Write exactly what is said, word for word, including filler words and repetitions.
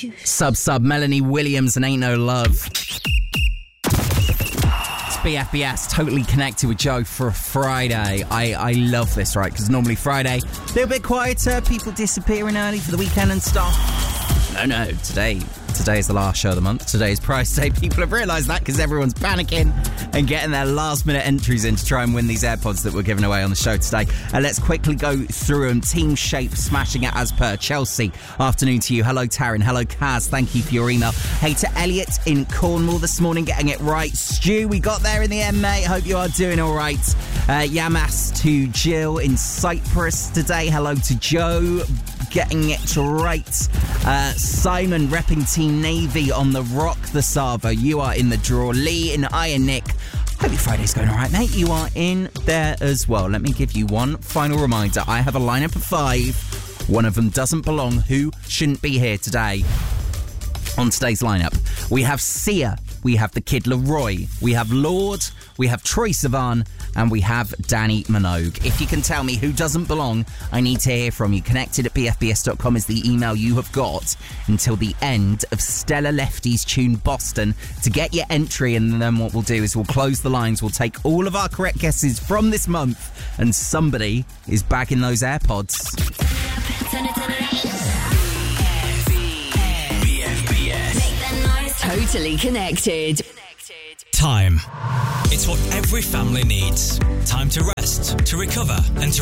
Sub Sub, Melanie Williams and Ain't No Love. It's B F B S, totally connected with Joe for a Friday. I, I love this, right? Because normally Friday, a little bit quieter, people disappearing early for the weekend and stuff. No, no, today... Today is the last show of the month. Today is Prize Day. People have realised that because everyone's panicking and getting their last-minute entries in to try and win these AirPods that we're giving away on the show today. Uh, let's quickly go through them. Team Shape smashing it as per Chelsea. Afternoon to you. Hello, Taryn. Hello, Kaz. Thank you for your email. Hey to Elliot in Cornwall this morning, getting it right. Stu, we got there in the end, mate. Hope you are doing all right. Uh, Yamas to Jill in Cyprus today. Hello to Joe. Getting it right. Uh, Simon repping Team Navy on the Rock the Savo. You are in the draw. Lee in Iron Nick. Hope your Friday's going all right, mate. You are in there as well. Let me give you one final reminder. I have a lineup of five. One of them doesn't belong. Who shouldn't be here today? On today's lineup, we have Sia, we have the Kid Leroy, we have Lord, we have Troye Sivan, and we have Danny Minogue. If you can tell me who doesn't belong, I need to hear from you. Connected at b f b s dot com is the email you have got until the end of Stella Lefty's tune Boston to get your entry, and then what we'll do is we'll close the lines, we'll take all of our correct guesses from this month, and somebody is bagging those AirPods. Totally connected. Time. It's what every family needs. Time to rest, to recover, and to